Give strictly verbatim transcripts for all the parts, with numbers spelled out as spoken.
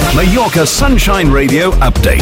Mallorca Sunshine Radio update.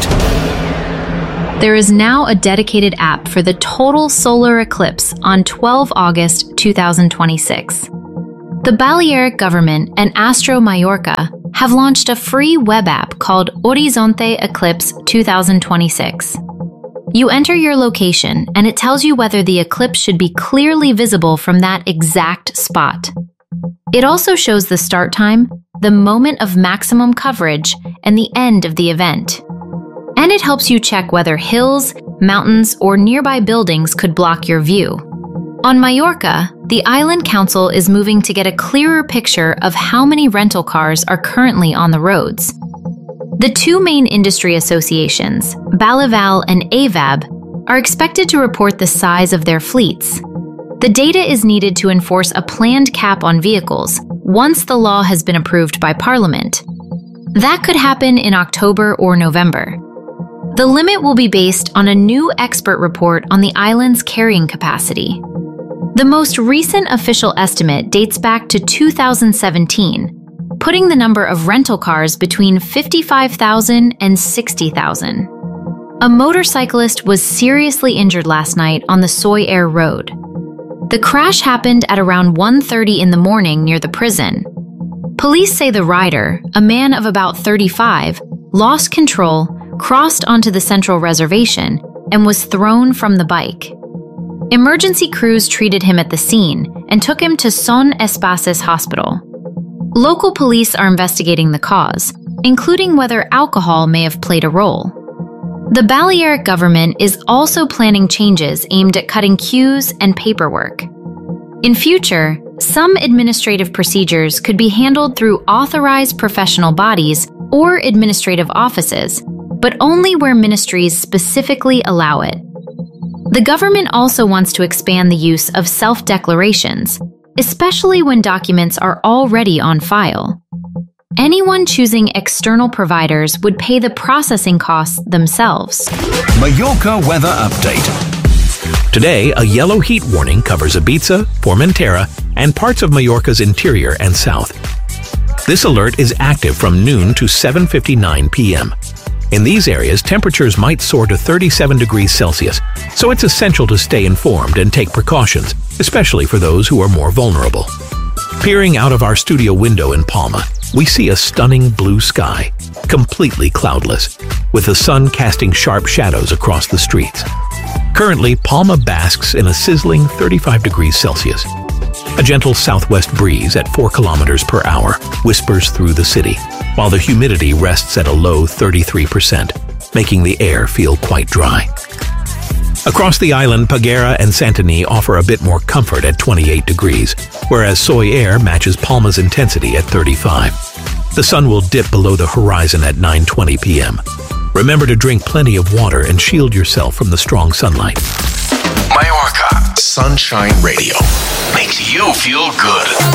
There is now a dedicated app for the total solar eclipse on the twelfth of August two thousand twenty-six. The Balearic government and Astro Mallorca have launched a free web app called Horizonte Eclipse two thousand twenty-six. You enter your location and it tells you whether the eclipse should be clearly visible from that exact spot. It also shows the start time, the moment of maximum coverage, and the end of the event. And it helps you check whether hills, mountains, or nearby buildings could block your view. On Mallorca, the Island Council is moving to get a clearer picture of how many rental cars are currently on the roads. The two main industry associations, Balival and A V A B, are expected to report the size of their fleets. The data is needed to enforce a planned cap on vehicles once the law has been approved by Parliament. That could happen in October or November. The limit will be based on a new expert report on the island's carrying capacity. The most recent official estimate dates back to two thousand seventeen, putting the number of rental cars between fifty-five thousand and sixty thousand. A motorcyclist was seriously injured last night on the Soy Air Road. The crash happened at around one thirty in the morning near the prison. Police say the rider, a man of about thirty-five, lost control, crossed onto the central reservation, and was thrown from the bike. Emergency crews treated him at the scene and took him to Son Espaces Hospital. Local police are investigating the cause, including whether alcohol may have played a role. The Balearic government is also planning changes aimed at cutting queues and paperwork. In future, some administrative procedures could be handled through authorized professional bodies or administrative offices, but only where ministries specifically allow it. The government also wants to expand the use of self-declarations, especially when documents are already on file. Anyone choosing external providers would pay the processing costs themselves. Mallorca weather update. Today, a yellow heat warning covers Ibiza, Formentera, and parts of Mallorca's interior and south. This alert is active from noon to seven fifty-nine p m In these areas, temperatures might soar to thirty-seven degrees Celsius, so it's essential to stay informed and take precautions, especially for those who are more vulnerable. Peering out of our studio window in Palma, we see a stunning blue sky, completely cloudless, with the sun casting sharp shadows across the streets. Currently, Palma basks in a sizzling thirty-five degrees Celsius. A gentle southwest breeze at four kilometers per hour whispers through the city, while the humidity rests at a low thirty-three percent, making the air feel quite dry. Across the island, Peguera and Santany offer a bit more comfort at twenty-eight degrees, whereas Soy Air matches Palma's intensity at thirty-five. The sun will dip below the horizon at nine twenty p m Remember to drink plenty of water and shield yourself from the strong sunlight. Mallorca Sunshine Radio makes you feel good.